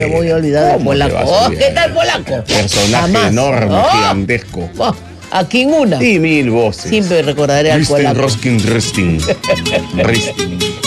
Me voy a olvidar del ¿Cómo te vas polaco. a Oh, olvidar? ¿qué tal polaco? Personaje Jamás. enorme, Oh. gigantesco. Oh, aquí en una. Y mil voces. Siempre recordaré al Kristen polaco. Roskin Resting. Resting.